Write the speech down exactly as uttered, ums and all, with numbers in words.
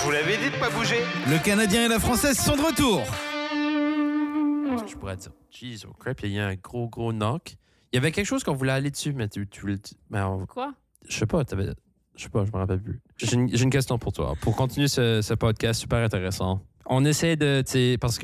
Je vous l'avais dit de pas bouger. Le Canadien et la Française sont de retour. Je pourrais dire, jeez, oh crap, il y a eu un gros, gros knock. Il y avait quelque chose qu'on voulait aller dessus, mais tu, tu voulais... Mais on- Quoi? je sais pas, t'avais... Je sais pas, je me rappelle plus. J'ai une, j'ai une question pour toi. Pour continuer ce, ce podcast super intéressant, on essaie de... tu sais, parce que